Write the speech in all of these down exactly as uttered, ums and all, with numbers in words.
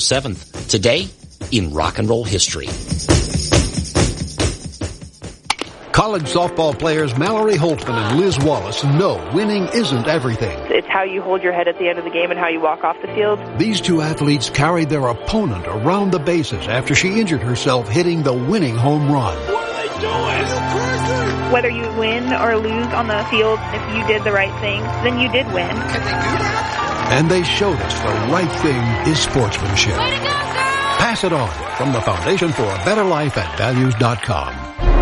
seventh, today in rock and roll history. College softball players Mallory Holtzman and Liz Wallace know winning isn't everything. It's how you hold your head at the end of the game and how you walk off the field. These two athletes carried their opponent around the bases after she injured herself hitting the winning home run. What are they doing? Whether you win or lose on the field, if you did the right thing, then you did win. Can they do that? And they showed us the right thing is sportsmanship. Way to go, girl! Pass it on from the Foundation for a Better Life at values dot com.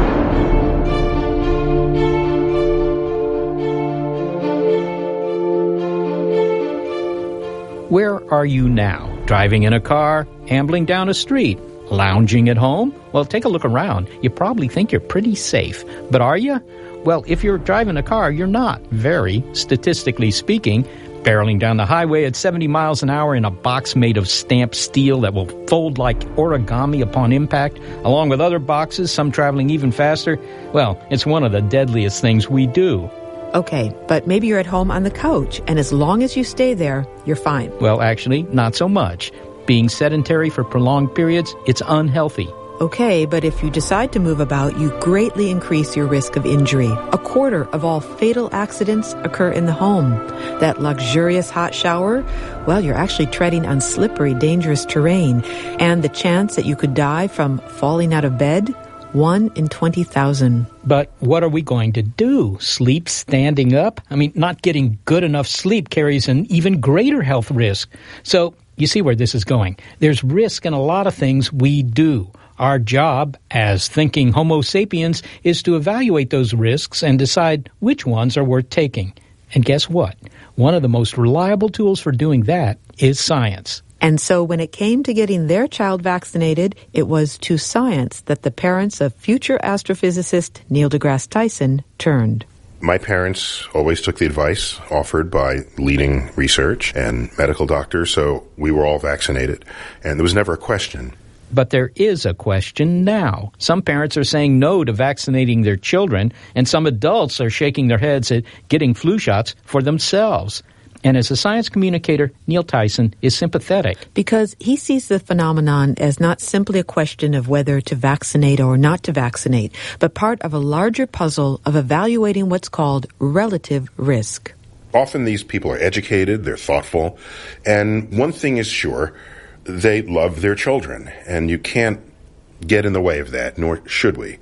Where are you now? Driving in a car? Ambling down a street? Lounging at home? Well, take a look around. You probably think you're pretty safe. But are you? Well, if you're driving a car, you're not very, statistically speaking. Barreling down the highway at seventy miles an hour in a box made of stamped steel that will fold like origami upon impact, along with other boxes, some traveling even faster, well, it's one of the deadliest things we do. Okay, but maybe you're at home on the couch, and as long as you stay there, you're fine. Well, actually, not so much. Being sedentary for prolonged periods, it's unhealthy. Okay, but if you decide to move about, you greatly increase your risk of injury. A quarter of all fatal accidents occur in the home. That luxurious hot shower, well, you're actually treading on slippery, dangerous terrain. And the chance that you could die from falling out of bed, one in twenty thousand. But what are we going to do? Sleep standing up? I mean, not getting good enough sleep carries an even greater health risk. So, you see where this is going. There's risk in a lot of things we do. Our job as thinking Homo sapiens is to evaluate those risks and decide which ones are worth taking. And guess what? One of the most reliable tools for doing that is science. And so when it came to getting their child vaccinated, it was to science that the parents of future astrophysicist Neil deGrasse Tyson turned. My parents always took the advice offered by leading research and medical doctors, so we were all vaccinated, and there was never a question. But there is a question now. Some parents are saying no to vaccinating their children, and some adults are shaking their heads at getting flu shots for themselves. And as a science communicator, Neil Tyson is sympathetic. Because he sees the phenomenon as not simply a question of whether to vaccinate or not to vaccinate, but part of a larger puzzle of evaluating what's called relative risk. Often these people are educated, they're thoughtful, and one thing is sure, they love their children, and you can't get in the way of that, nor should we.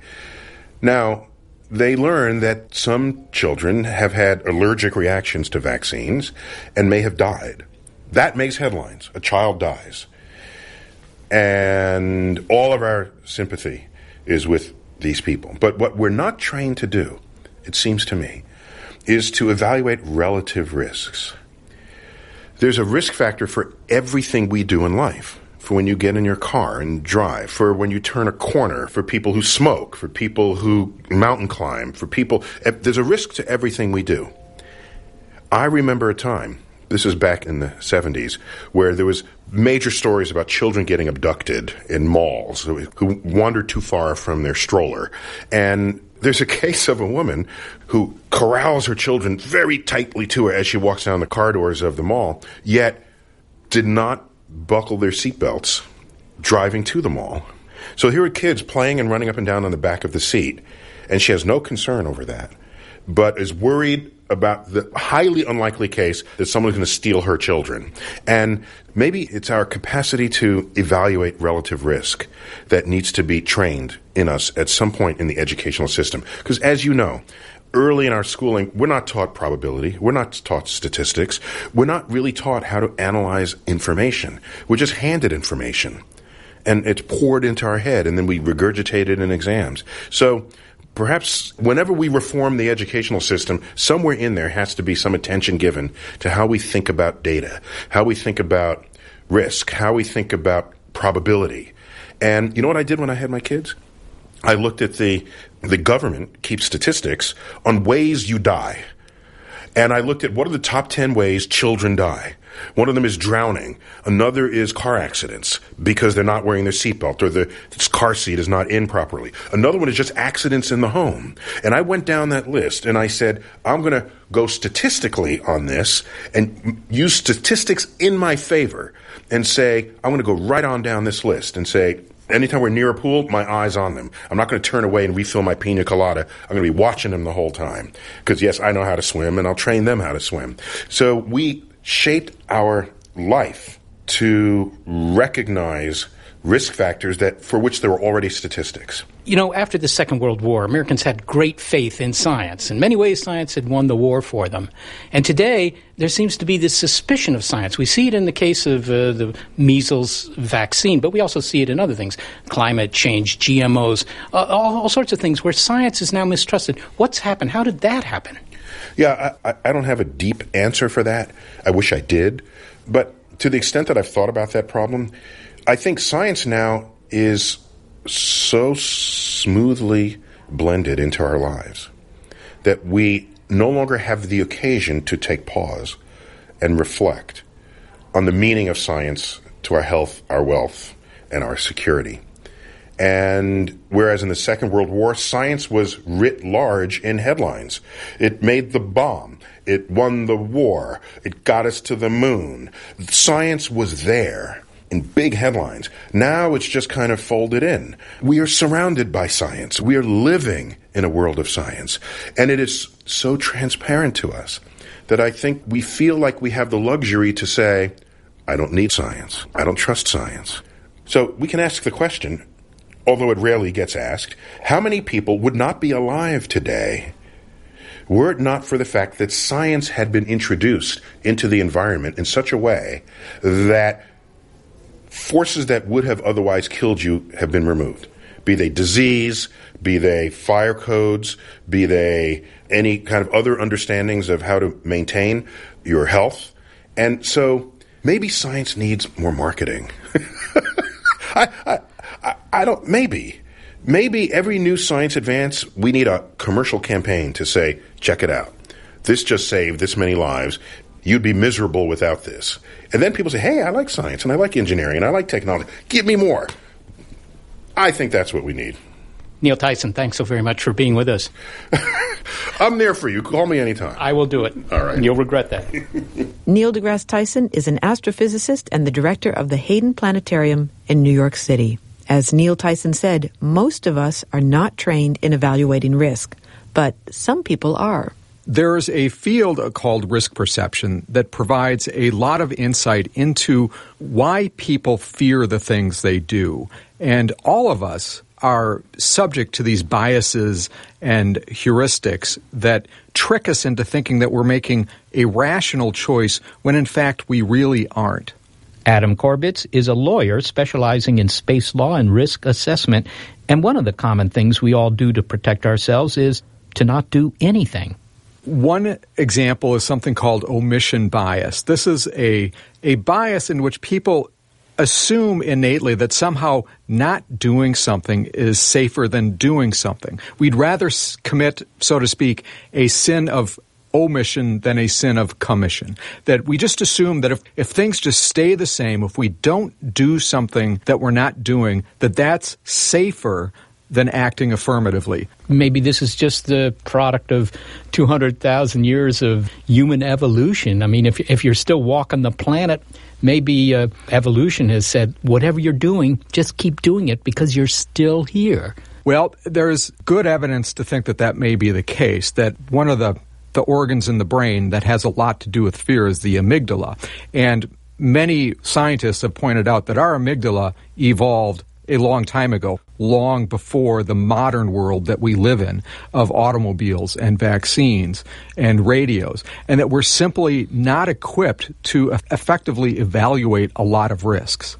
Now, they learn that some children have had allergic reactions to vaccines and may have died. That makes headlines. A child dies. And all of our sympathy is with these people. But what we're not trained to do, it seems to me, is to evaluate relative risks. There's a risk factor for everything we do in life. For when you get in your car and drive, for when you turn a corner, for people who smoke, for people who mountain climb, for people... There's a risk to everything we do. I remember a time, this is back in the seventies, where there was major stories about children getting abducted in malls who wandered too far from their stroller. And there's a case of a woman who corrals her children very tightly to her as she walks down the corridors of the mall, yet did not buckle their seatbelts driving to the mall. So here are kids playing and running up and down on the back of the seat, and she has no concern over that, but is worried about the highly unlikely case that someone's going to steal her children. And maybe it's our capacity to evaluate relative risk that needs to be trained in us at some point in the educational system. Because as you know, early in our schooling, we're not taught probability. We're not taught statistics. We're not really taught how to analyze information. We're just handed information, and it's poured into our head, and then we regurgitate it in exams. So perhaps whenever we reform the educational system, somewhere in there has to be some attention given to how we think about data, how we think about risk, how we think about probability. And you know what I did when I had my kids? I looked at the the government keeps statistics on ways you die. And I looked at what are the top ten ways children die. One of them is drowning. Another is car accidents because they're not wearing their seatbelt or the car seat is not in properly. Another one is just accidents in the home. And I went down that list and I said, I'm going to go statistically on this and use statistics in my favor and say, I'm going to go right on down this list and say, anytime we're near a pool, my eye's on them. I'm not going to turn away and refill my pina colada. I'm going to be watching them the whole time. Because, yes, I know how to swim, and I'll train them how to swim. So we shaped our life to recognize risk factors that for which there were already statistics. You know, after the Second World War, Americans had great faith in science. In many ways, science had won the war for them. And today, there seems to be this suspicion of science. We see it in the case of uh, the measles vaccine, but we also see it in other things, climate change, G M Os, uh, all, all sorts of things where science is now mistrusted. What's happened? How did that happen? Yeah, I, I don't have a deep answer for that. I wish I did. But to the extent that I've thought about that problem, I think science now is so smoothly blended into our lives that we no longer have the occasion to take pause and reflect on the meaning of science to our health, our wealth, and our security. And whereas in the Second World War, science was writ large in headlines. It made the bomb. It won the war. It got us to the moon. Science was there in big headlines. Now it's just kind of folded in. We are surrounded by science. We are living in a world of science. And it is so transparent to us that I think we feel like we have the luxury to say, I don't need science. I don't trust science. So we can ask the question, although it rarely gets asked, how many people would not be alive today were it not for the fact that science had been introduced into the environment in such a way that forces that would have otherwise killed you have been removed, be they disease, be they fire codes, be they any kind of other understandings of how to maintain your health. And so maybe science needs more marketing. I, I, I, I don't, maybe. Maybe every new science advance, we need a commercial campaign to say, check it out. This just saved this many lives. You'd be miserable without this. And then people say, hey, I like science, and I like engineering, and I like technology. Give me more. I think that's what we need. Neil Tyson, thanks so very much for being with us. I'm there for you. Call me anytime. I will do it. All right. And you'll regret that. Neil deGrasse Tyson is an astrophysicist and the director of the Hayden Planetarium in New York City. As Neil Tyson said, most of us are not trained in evaluating risk, but some people are. There's a field called risk perception that provides a lot of insight into why people fear the things they do. And all of us are subject to these biases and heuristics that trick us into thinking that we're making a rational choice when in fact we really aren't. Adam Korbitz is a lawyer specializing in space law and risk assessment. And one of the common things we all do to protect ourselves is to not do anything. One example is something called omission bias. This is a a bias in which people assume innately that somehow not doing something is safer than doing something. We'd rather commit, so to speak, a sin of omission than a sin of commission. That we just assume that if, if things just stay the same, if we don't do something that we're not doing, that that's safer than acting affirmatively. Maybe this is just the product of two hundred thousand years of human evolution. I mean, if if you're still walking the planet, maybe uh, evolution has said, whatever you're doing, just keep doing it because you're still here. Well, there's good evidence to think that that may be the case, that one of the, the organs in the brain that has a lot to do with fear is the amygdala. And many scientists have pointed out that our amygdala evolved a long time ago, long before the modern world that we live in of automobiles and vaccines and radios, and that we're simply not equipped to effectively evaluate a lot of risks.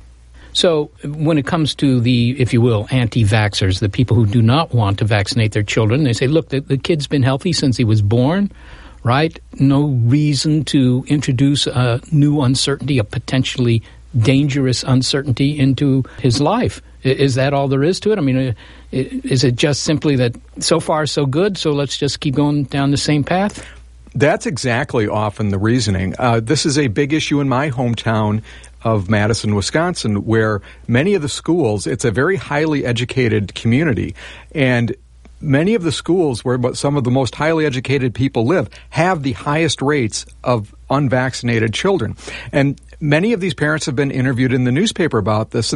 So when it comes to the, if you will, anti-vaxxers, the people who do not want to vaccinate their children, they say, look, the, the kid's been healthy since he was born, right? No reason to introduce a new uncertainty, a potentially dangerous uncertainty into his life. Is that all there is to it? I mean, is it just simply that so far so good, so let's just keep going down the same path? That's exactly often the reasoning. Uh, this is a big issue in my hometown of Madison, Wisconsin, where many of the schools, it's a very highly educated community, and many of the schools where some of the most highly educated people live have the highest rates of unvaccinated children. And many of these parents have been interviewed in the newspaper about this,